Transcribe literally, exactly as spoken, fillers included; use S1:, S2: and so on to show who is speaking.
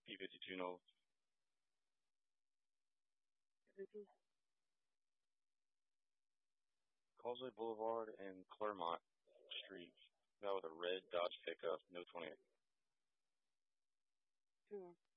S1: P fifty-two North. Causeway Boulevard and Claremont Street. Guy with a red Dodge pickup, no twenty-eight.
S2: Two.